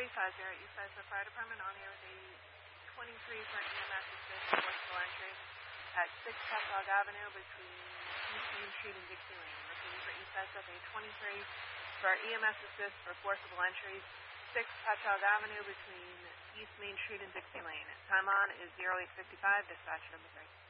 East Side Fire Department, on here with a 23 for EMS assist forcible entry at 6 Patchogue Avenue between East Main Street and Dixie Lane. Repeating for East Side a 23 for EMS assist for forcible entry, 6 Patchogue Avenue between East Main Street and Dixie Lane. Time on is 0855, dispatch number 3.